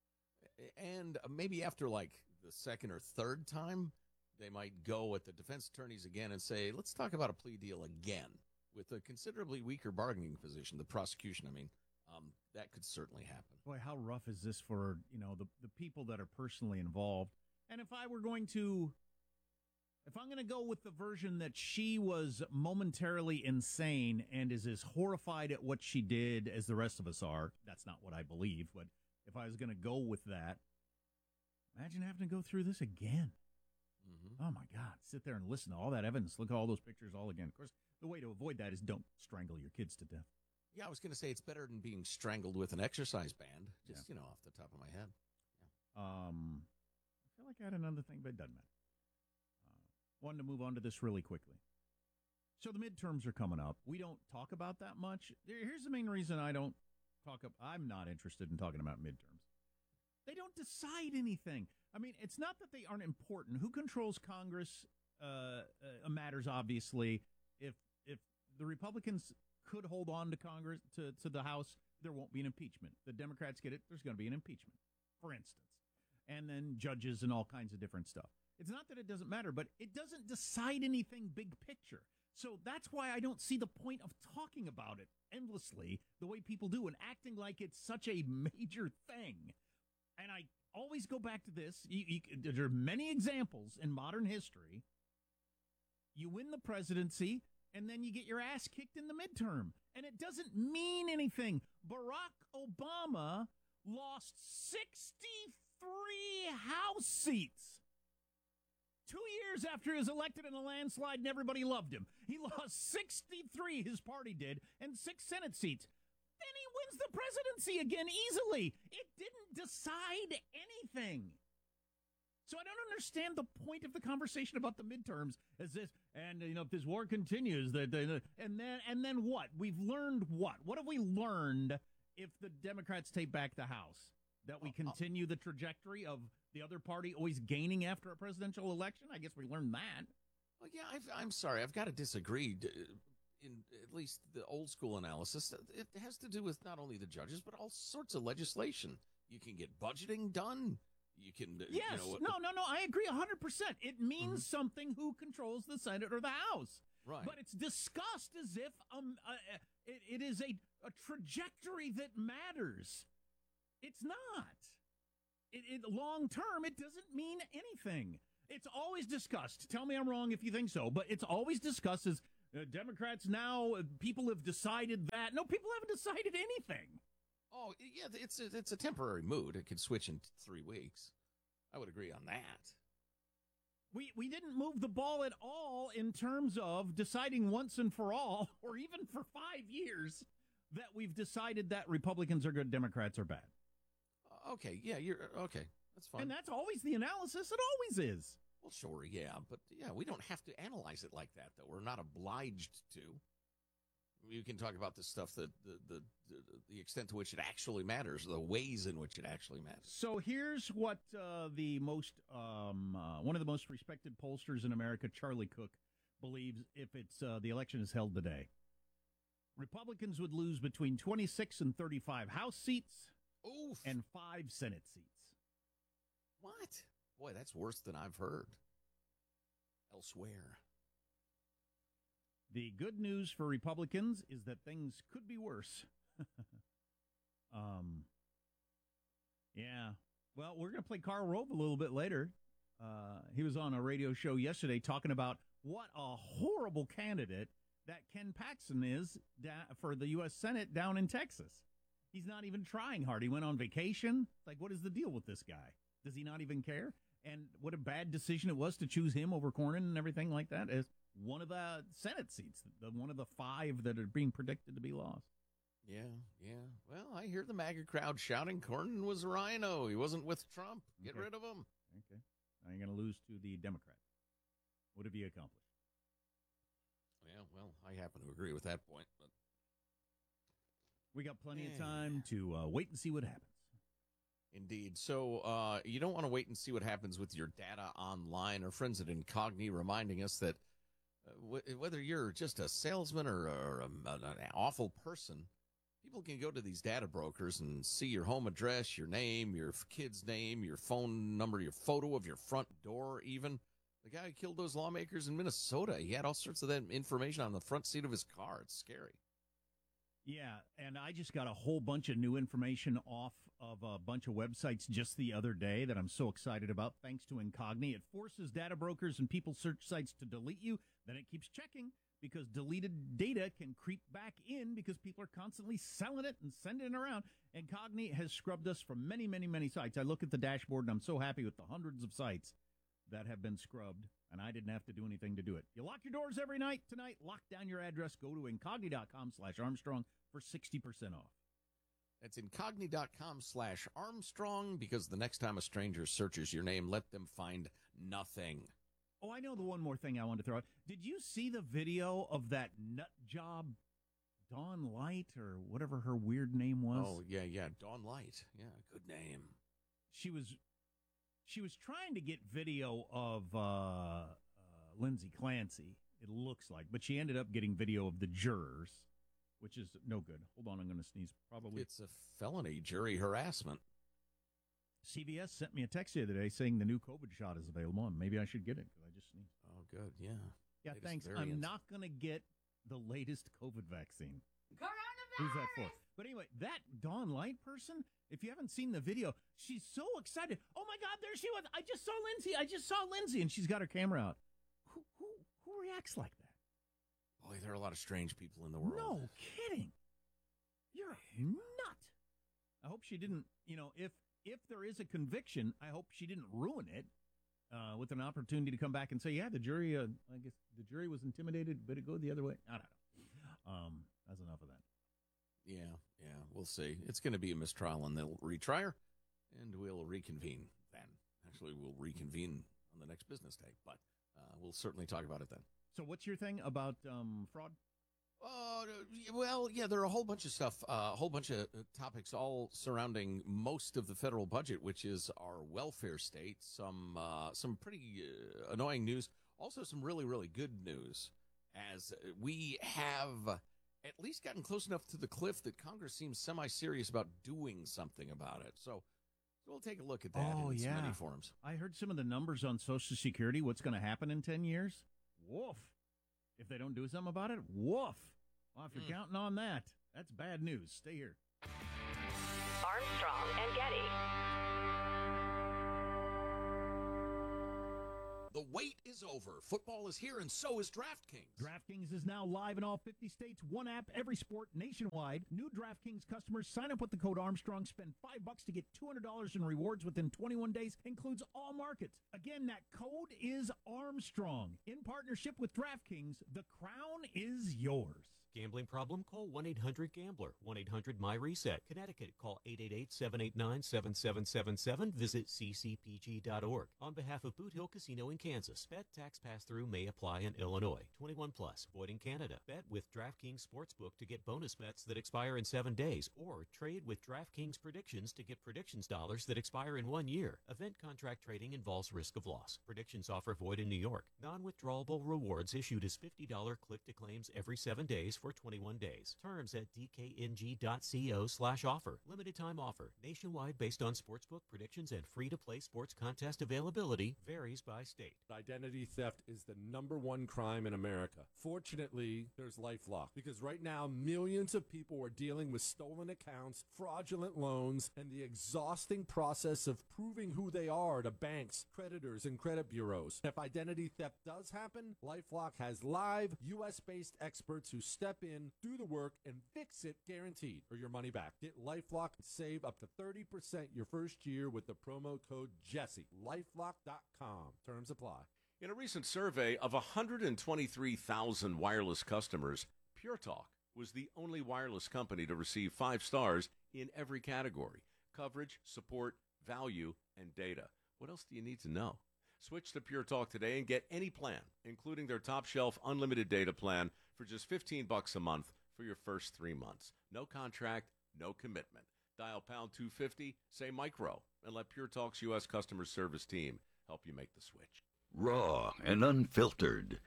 And maybe after like the second or third time, they might go at the defense attorneys again and say, let's talk about a plea deal again with a considerably weaker bargaining position. The prosecution, I mean, um, that could certainly happen. Boy, how rough is this for, you know, the, the people that are personally involved? And if I were going to, if I'm going to go with the version that she was momentarily insane and is as horrified at what she did as the rest of us are, that's not what I believe, but if I was going to go with that, imagine having to go through this again. Mm-hmm. Oh, my God. Sit there and listen to all that evidence. Look at all those pictures all again. Of course, the way to avoid that is don't strangle your kids to death. Yeah, I was going to say it's better than being strangled with an exercise band, just, yeah. you know, off the top of my head. Yeah. Um, I feel like I had another thing, but it doesn't matter. Uh, wanted to move on to this really quickly. So the midterms are coming up. We don't talk about that much. Here's the main reason I don't talk up. I'm not interested in talking about midterms. They don't decide anything. I mean, it's not that they aren't important. Who controls Congress uh, uh, matters, obviously. If if the Republicans could hold on to Congress, to, to the House, there won't be an impeachment. The Democrats get it, there's going to be an impeachment, for instance. And then judges and all kinds of different stuff. It's not that it doesn't matter, but it doesn't decide anything big picture. So that's why I don't see the point of talking about it endlessly the way people do and acting like it's such a major thing. And I always go back to this. You, you, there are many examples in modern history. You win the presidency, and then you get your ass kicked in the midterm. And it doesn't mean anything. Barack Obama lost sixty-three House seats. Two years after he was elected in a landslide and everybody loved him. He lost sixty-three, his party did, and six Senate seats. Then he wins the presidency again easily. It didn't decide anything. So I don't understand the point of the conversation about the midterms as this, and you know, if this war continues, that and then and then what? We've learned what? What have we learned if the Democrats take back the House? That we continue the trajectory of the other party always gaining after a presidential election? I guess we learned that. Well, yeah, I've, I'm sorry. I've got to disagree. In at least the old school analysis, it has to do with not only the judges, but all sorts of legislation. You can get budgeting done. You can. Yes. You know, no, no, no. I agree one hundred percent. It means mm-hmm. something who controls the Senate or the House. Right. But it's discussed as if um uh, it, it is a, a trajectory that matters. It's not. It, it long term, it doesn't mean anything. It's always discussed. Tell me I'm wrong if you think so, but it's always discussed as uh, Democrats now, uh, people have decided that. No, people haven't decided anything. Oh, yeah, it's a, it's a temporary mood. It could switch in three weeks. I would agree on that. We we didn't move the ball at all in terms of deciding once and for all, or even for five years, that we've decided that Republicans are good, Democrats are bad. Uh, okay, yeah, you're okay. That's fine. And that's always the analysis. It always is. Well, sure, yeah, but yeah, we don't have to analyze it like that, though. We're not obliged to. You can talk about this stuff, the the, the the the extent to which it actually matters, the ways in which it actually matters. So here's what uh, the most um, uh, one of the most respected pollsters in America, Charlie Cook, believes if it's uh, the election is held today. Republicans would lose between twenty-six and thirty-five House seats Oof. and five Senate seats. What? Boy, that's worse than I've heard elsewhere. The good news for Republicans is that things could be worse. um, yeah. Well, we're going to play Karl Rove a little bit later. Uh, he was on a radio show yesterday talking about what a horrible candidate that Ken Paxton is da- for the U S Senate down in Texas. He's not even trying hard. He went on vacation. It's like, what is the deal with this guy? Does he not even care? And what a bad decision it was to choose him over Cornyn and everything like that as one of the Senate seats, the one of the five that are being predicted to be lost. Yeah, yeah. Well, I hear the MAGA crowd shouting Cornyn was a rhino. He wasn't with Trump. Get Okay. rid of him. Okay. Now you're going to lose to the Democrats. What have you accomplished? Yeah, well, I happen to agree with that point. But we got plenty Yeah. of time to uh, wait and see what happens. Indeed. So uh, you don't want to wait and see what happens with your data online. Our friends at Incogni reminding us that uh, w- whether you're just a salesman or, or a, an awful person, people can go to these data brokers and see your home address, your name, your kid's name, your phone number, your photo of your front door even. The guy who killed those lawmakers in Minnesota, he had all sorts of that information on the front seat of his car. It's scary. Yeah, and I just got a whole bunch of new information off of a bunch of websites just the other day that I'm so excited about, thanks to Incogni. It forces data brokers and people search sites to delete you. Then it keeps checking because deleted data can creep back in because people are constantly selling it and sending it around. Incogni has scrubbed us from many, many, many sites. I look at the dashboard, and I'm so happy with the hundreds of sites that have been scrubbed, and I didn't have to do anything to do it. You lock your doors every night. Tonight, lock down your address. Go to incogni.com slash Armstrong for sixty percent off. That's incogni.com slash Armstrong, because the next time a stranger searches your name, let them find nothing. Oh, I know the one more thing I wanted to throw out. Did you see the video of that nut job, Dawn Light, or whatever her weird name was? Oh, yeah, yeah, Dawn Light. Yeah, good name. She was she was trying to get video of uh, uh, Lindsay Clancy, it looks like, but she ended up getting video of the jurors, which is no good. Hold on, I'm going to sneeze. Probably It's a felony jury harassment. C B S sent me a text the other day saying the new COVID shot is available, and maybe I should get it because I just sneezed. Oh, good, yeah. Yeah, Latest thanks. variant. I'm not going to get the latest COVID vaccine. Who's that for? But anyway, that Dawn Light person, if you haven't seen the video, she's so excited. Oh, my God, there she was. I just saw Lindsay. I just saw Lindsay. And she's got her camera out. Who, who, who reacts like that? Boy, there are a lot of strange people in the world. No kidding. You're a nut. I hope she didn't, you know, if if there is a conviction, I hope she didn't ruin it uh, with an opportunity to come back and say, yeah, the jury, uh, I guess the jury was intimidated, but it go the other way. I don't know. Um, that's enough of that. Yeah, yeah, we'll see. It's going to be a mistrial, and they'll retry her, and we'll reconvene then. Actually, we'll reconvene on the next business day, but uh, we'll certainly talk about it then. So what's your thing about um, fraud? Uh, well, yeah, there are a whole bunch of stuff, uh, a whole bunch of uh, topics all surrounding most of the federal budget, which is our welfare state. Some uh, some pretty uh, annoying news. Also, some really, really good news, as we have at least gotten close enough to the cliff that Congress seems semi-serious about doing something about it. So we'll take a look at that Oh, in yeah. so many forms. I heard some of the numbers on Social Security, what's going to happen in ten years. Woof. If they don't do something about it, woof. Well, if you're Mm. counting on that, that's bad news. Stay here. Armstrong and Getty. The wait is over. Football is here, and so is DraftKings. DraftKings is now live in all fifty states. One app, every sport, nationwide. New DraftKings customers sign up with the code Armstrong. Spend five bucks to get two hundred dollars in rewards within twenty-one days. Includes all markets. Again, that code is Armstrong. In partnership with DraftKings, the crown is yours. Gambling problem? Call one eight hundred gambler. one eight hundred my reset. Connecticut, call eight eight eight, seven eight nine, seven seven seven seven. Visit c c p g dot org. On behalf of Boot Hill Casino in Kansas, bet tax pass-through may apply in Illinois. twenty-one plus, void in Canada. Bet with DraftKings Sportsbook to get bonus bets that expire in seven days, or trade with DraftKings Predictions to get predictions dollars that expire in one year. Event contract trading involves risk of loss. Predictions offer void in New York. Non-withdrawable rewards issued as fifty dollars click-to-claims every seven days for twenty-one days. Terms at d k n g dot co slash offer. Limited time offer. Nationwide based on sportsbook predictions and free-to-play sports contest availability. Varies by state. Identity theft is the number one crime in America. Fortunately, there's LifeLock, because right now millions of people are dealing with stolen accounts, fraudulent loans, and the exhausting process of proving who they are to banks, creditors, and credit bureaus. If identity theft does happen, LifeLock has live U S-based experts who step in, do the work, and fix it guaranteed or your money back. Get LifeLock and save up to thirty percent your first year with the promo code Jesse. LifeLock dot com. Terms apply. In a recent survey of one hundred twenty-three thousand wireless customers, Pure Talk was the only wireless company to receive five stars in every category: coverage, support, value, and data. What else do you need to know? Switch to Pure Talk today and get any plan, including their top shelf unlimited data plan, for just fifteen bucks a month for your first three months. No contract, no commitment. Dial pound two fifty, say micro, and let Pure Talk's U S customer service team help you make the switch. Raw and unfiltered.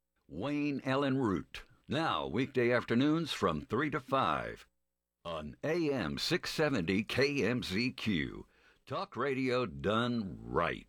Wayne Allen Root. Now, weekday afternoons from three to five on A M six seventy K M Z Q. Talk radio done right.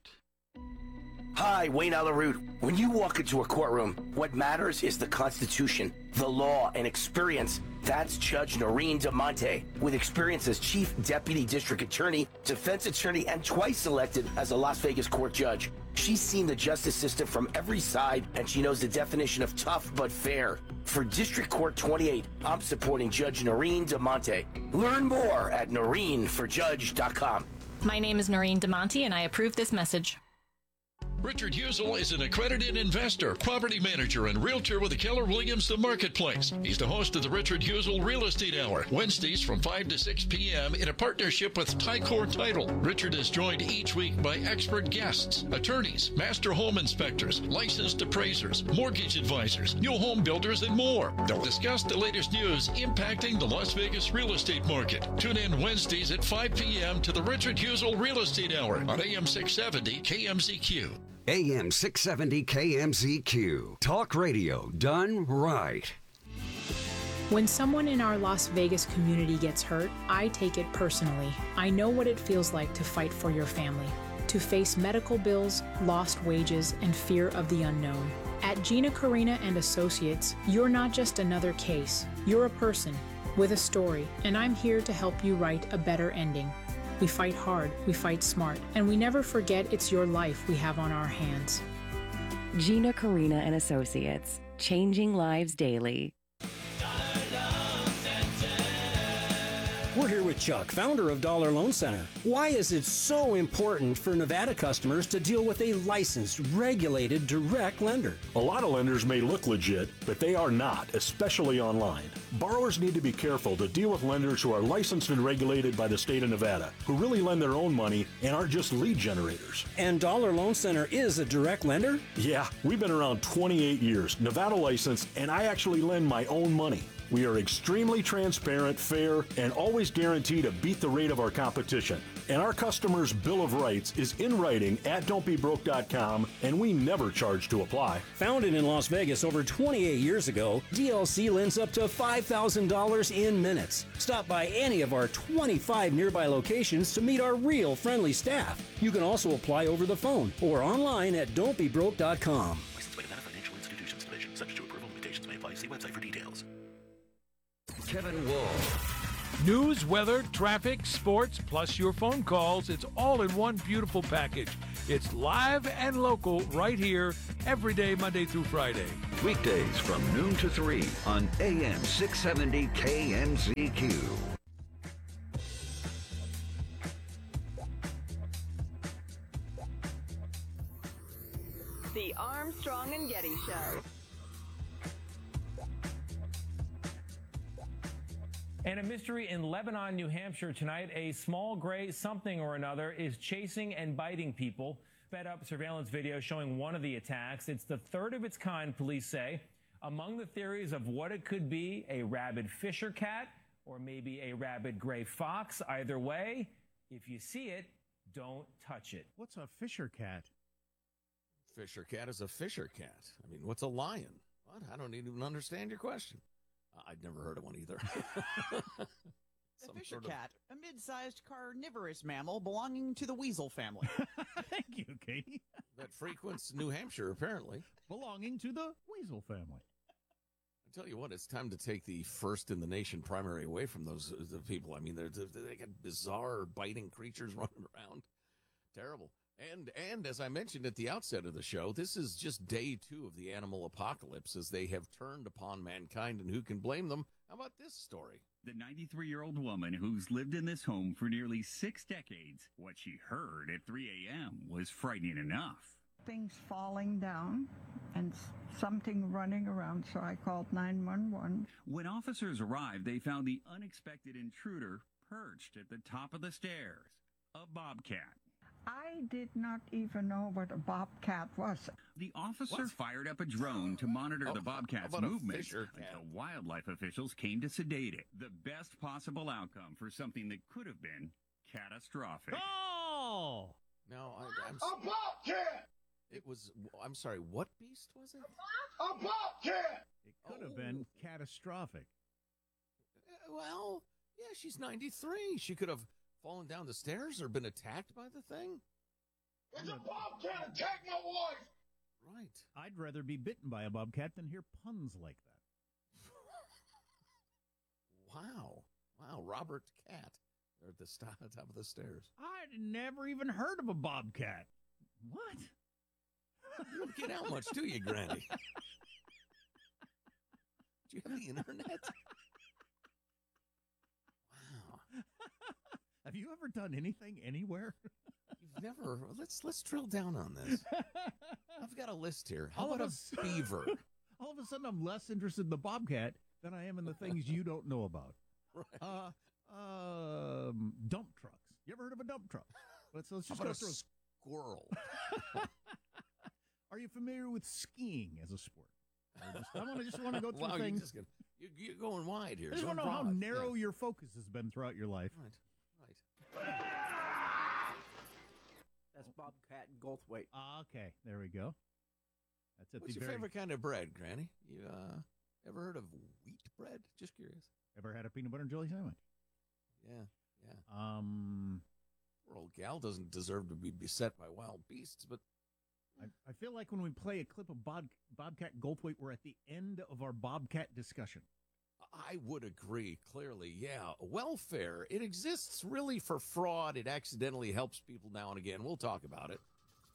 Hi, Wayne Allen Root. When you walk into a courtroom, what matters is the Constitution, the law, and experience. That's Judge Noreen DeMonte. With experience as Chief Deputy District Attorney, Defense Attorney, and twice elected as a Las Vegas court judge. She's seen the justice system from every side, and she knows the definition of tough but fair. For District Court twenty-eight, I'm supporting Judge Noreen DeMonte. Learn more at noreen for judge dot com. My name is Noreen DeMonte, and I approve this message. Richard Husel is an accredited investor, property manager, and realtor with the Keller Williams The Marketplace. He's the host of the Richard Husel Real Estate Hour, Wednesdays from five to six p.m. in a partnership with Tycor Title. Richard is joined each week by expert guests, attorneys, master home inspectors, licensed appraisers, mortgage advisors, new home builders, and more. They'll discuss the latest news impacting the Las Vegas real estate market. Tune in Wednesdays at five p.m. to the Richard Husel Real Estate Hour on A M six seventy K M Z Q. A M six seventy K M Z Q. Talk radio done right. When someone in our Las Vegas community gets hurt, I take it personally. I know what it feels like to fight for your family, to face medical bills, lost wages, and fear of the unknown. At Gina Carina and Associates, you're not just another case. You're a person with a story, and I'm here to help you write a better ending. We fight hard, we fight smart, and we never forget it's your life we have on our hands. Gina Carina and Associates, changing lives daily. We're here with Chuck, founder of Dollar Loan Center. Why is it so important for Nevada customers to deal with a licensed, regulated, direct lender? A lot of lenders may look legit, but they are not, especially online. Borrowers need to be careful to deal with lenders who are licensed and regulated by the state of Nevada, who really lend their own money and aren't just lead generators. And Dollar Loan Center is a direct lender? Yeah, we've been around twenty-eight years, Nevada licensed, and I actually lend my own money. We are extremely transparent, fair, and always guarantee to beat the rate of our competition. And our customers' Bill of Rights is in writing at don't be broke dot com, and we never charge to apply. Founded in Las Vegas over twenty-eight years ago, D L C lends up to five thousand dollars in minutes. Stop by any of our twenty-five nearby locations to meet our real friendly staff. You can also apply over the phone or online at don't be broke dot com. Licensed by Nevada Financial Institutions Division. Subject to approval, limitations may apply. See website for details. Kevin Wall. News, weather, traffic, sports, plus your phone calls. It's all in one beautiful package. It's live and local right here every day, Monday through Friday. Weekdays from noon to three on A M six seventy K M Z Q. The Armstrong and Getty Show. And a mystery in Lebanon, New Hampshire tonight. A small gray something or another is chasing and biting people. Sped up surveillance video showing one of the attacks. It's the third of its kind, police say. Among the theories of what it could be, a rabid fisher cat or maybe a rabid gray fox. Either way, if you see it, don't touch it. What's a fisher cat? Fisher cat is a fisher cat. I mean, what's a lion? What? I don't even understand your question. I'd never heard of one either. A fisher cat, a mid-sized carnivorous mammal belonging to the weasel family. Thank you, Katie. That frequents New Hampshire, apparently. Belonging to the weasel family. I tell you what, it's time to take the first in the nation primary away from those uh, the people. I mean, they're, they're, they got bizarre biting creatures running around. Terrible. And and as I mentioned at the outset of the show, this is just day two of the animal apocalypse as they have turned upon mankind, and who can blame them? How about this story? The ninety-three-year-old woman who's lived in this home for nearly six decades, what she heard at three a.m. was frightening enough. Things falling down and something running around, so I called nine one one. When officers arrived, they found the unexpected intruder perched at the top of the stairs, a bobcat. I did not even know what a bobcat was. The officer What? fired up a drone to monitor Oh, the bobcat's how about a movements fisher cat? until wildlife officials came to sedate it. The best possible outcome for something that could have been catastrophic. Oh! No, I, I'm. A bobcat! It was. I'm sorry. What beast was it? A bobcat! It could have been catastrophic. Uh, Well, yeah, she's ninety-three. She could have fallen down the stairs or been attacked by the thing. It's a bobcat! Attack my wife! Right. I'd rather be bitten by a bobcat than hear puns like that. Wow. Wow. Robert Cat. They're at the st- top of the stairs. I'd never even heard of a bobcat. What? You don't get out much, do you, Granny? Do you have the internet? Wow. Have you ever done anything anywhere? You've never. Let's let's drill down on this. I've got a list here. How All of about a a beaver? All of a sudden, I'm less interested in the bobcat than I am in the things you don't know about. Right. Uh, um, dump trucks. You ever heard of a dump truck? Let's, let's How just about go a through. squirrel? Are you familiar with skiing as a sport? I, just, I want to just want to go through Wow, you're things. just gonna, you're, you're going wide here. I just going want to know how broad. narrow Yeah. your focus has been throughout your life. Right. Right. That's Bobcat and Goldthwait. Ah, okay, there we go. That's at What's the your very. favorite kind of bread, Granny? You uh, ever heard of wheat bread? Just curious. Ever had a peanut butter and jelly sandwich? Yeah, yeah. Um, Poor old gal doesn't deserve to be beset by wild beasts, but I, I feel like when we play a clip of Bob, Bobcat Goldthwait, we're at the end of our Bobcat discussion. I would agree, clearly, yeah. Welfare, it exists really for fraud. It accidentally helps people now and again. We'll talk about it.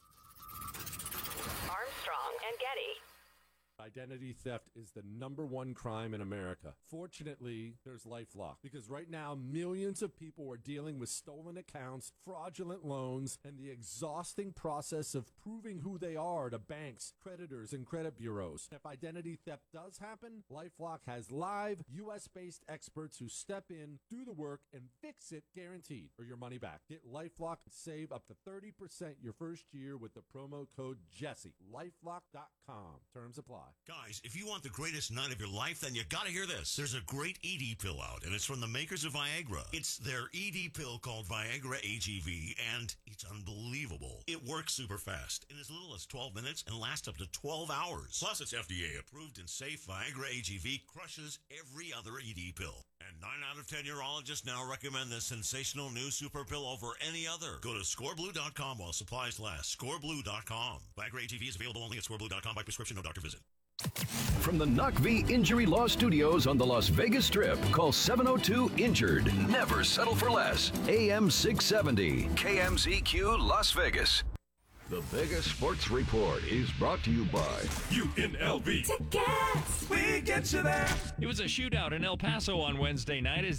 Armstrong and Getty. Identity theft is the number one crime in America. Fortunately, there's LifeLock, because right now millions of people are dealing with stolen accounts, fraudulent loans, and the exhausting process of proving who they are to banks, creditors, and credit bureaus. If identity theft does happen, LifeLock has live U S-based experts who step in, do the work, and fix it guaranteed, or your money back. Get LifeLock and save up to thirty percent your first year with the promo code Jesse. LifeLock dot com. Terms apply. Guys, if you want the greatest night of your life, then you gotta hear this. There's a great E D pill out, and it's from the makers of Viagra. It's their E D pill called Viagra A G V, and it's unbelievable. It works super fast, in as little as twelve minutes, and lasts up to twelve hours. Plus, it's F D A approved and safe. Viagra A G V crushes every other E D pill. And nine out of ten urologists now recommend this sensational new super pill over any other. Go to score blue dot com while supplies last. score blue dot com. Viagra A G V is available only at score blue dot com by prescription, no doctor visit. From the N U C V Injury Law Studios on the Las Vegas Strip, call seven oh two injured. Never settle for less. A M six seventy, K M Z Q Las Vegas. The Vegas Sports Report is brought to you by U N L V. Tickets! We get you there. It was a shootout in El Paso on Wednesday night as